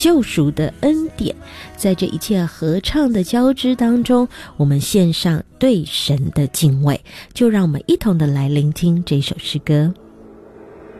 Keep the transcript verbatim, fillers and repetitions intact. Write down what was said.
救赎的恩典。在这一切合唱的交织当中，我们献上对神的敬畏。就让我们一同的来聆听这首诗歌。